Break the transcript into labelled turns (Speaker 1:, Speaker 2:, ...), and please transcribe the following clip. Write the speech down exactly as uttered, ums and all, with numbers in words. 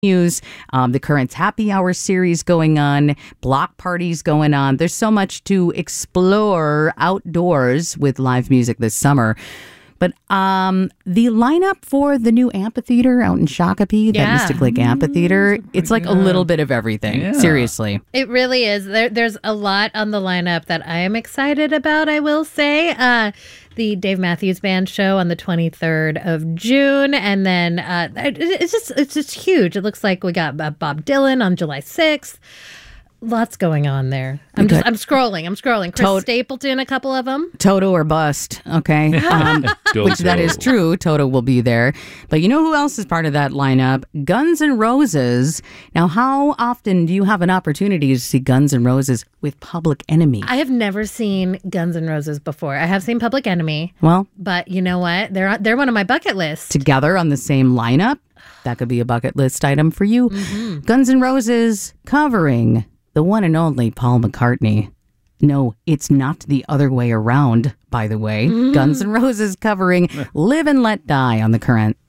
Speaker 1: News, um, the Currents Happy Hour series going on, block parties going on. There's so much to explore outdoors with live music this summer. But um, the lineup for the new amphitheater out in Shakopee,
Speaker 2: Yeah.
Speaker 1: that Mystic Lake Amphitheater,
Speaker 3: Mm,
Speaker 1: it's like
Speaker 3: yeah.
Speaker 1: a little bit of everything.
Speaker 3: Yeah.
Speaker 1: Seriously.
Speaker 2: It really is. There, there's a lot on the lineup that I am excited about, I will say. Uh, the Dave Matthews Band show on the twenty-third of June. And then uh, it, it's just it's just huge. It looks like we got uh, Bob Dylan on July sixth. Lots going on there. I'm just
Speaker 1: Okay.
Speaker 2: I'm scrolling. I'm scrolling. Chris
Speaker 1: Toad-
Speaker 2: Stapleton, a couple of them.
Speaker 1: Toto or bust, okay? Um, which that is true. Toto will be there. But you know who else is part of that lineup? Guns N' Roses. Now, how often do you have an opportunity to see Guns N' Roses with Public Enemy?
Speaker 2: I have never seen Guns N' Roses before. I have seen Public Enemy,
Speaker 1: Well,
Speaker 2: but you know what? They're they're one of my bucket lists.
Speaker 1: together on the same lineup, that could be a bucket list item for you. Guns N' Roses covering the one and only Paul McCartney. No, it's not the other way around, by the way. Guns N' Roses covering Live and Let Die on the Current.